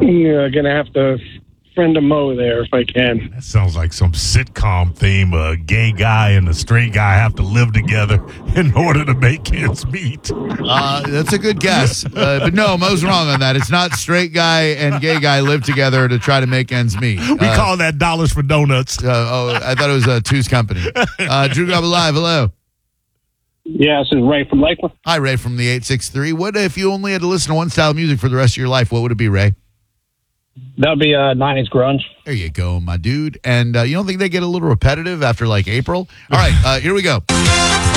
Yeah, gonna have to friend a Mo there if I can. That sounds like some sitcom theme. A gay guy and a straight guy have to live together in order to make ends meet. That's a good guess. But no, Mo's wrong on that. It's not straight guy and gay guy live together to try to make ends meet. We call that dollars for donuts. I thought it was Two's Company. Drew Garabo Live, hello. Yeah, this is Ray from Lakeland. Hi, Ray from the 863. What if you only had to listen to one style of music for the rest of your life? What would it be, Ray? That would be 90s grunge. There you go, my dude. And you don't think they get a little repetitive after like April? All right, here we go.